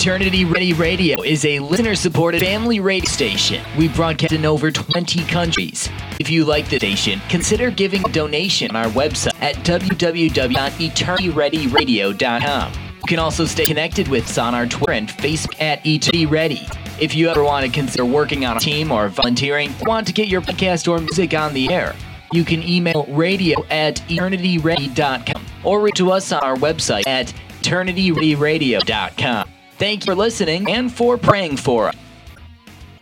Eternity Ready Radio is a listener-supported family radio station. We broadcast in over 20 countries. If you like the station, consider giving a donation on our website at www.eternityreadyradio.com. You can also stay connected with us on our Twitter and Facebook at Eternity Ready. If you ever want to consider working on a team or volunteering, want to get your podcast or music on the air, you can email radio@eternityready.com or reach to us on our website at eternityreadyradio.com. Thank you for listening and for praying for us.